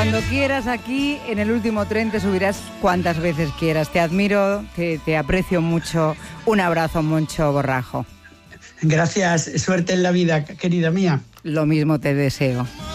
Cuando quieras aquí, en el último tren te subirás cuantas veces quieras. Te admiro, te aprecio mucho. Un abrazo, Moncho Borrajo. Gracias, suerte en la vida, querida mía. Lo mismo te deseo.